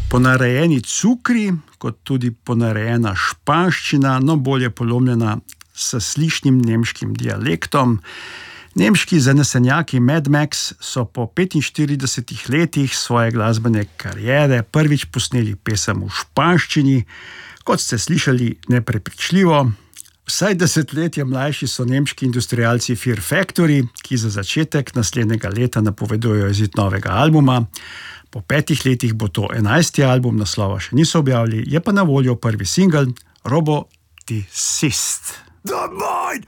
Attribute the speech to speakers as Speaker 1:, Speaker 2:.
Speaker 1: Ponarejeni cukri, kot tudi ponarejena španščina, no bolje polomljena s slišnim nemškim dialektom. Nemški zanesenjaki Mad Max so po 45 letih svoje glasbene kariere prvič posneli pesem v španščini, kot ste slišali, neprepričljivo. Vsaj desetletje mlajši so nemški industrialci Fear Factory, ki za začetek naslednjega leta napovedujejo izid novega albuma. Po 5 letih bo to 11. album, naslova še niso objavili, je pa na voljo prvi singel Roboticist.
Speaker 2: The mind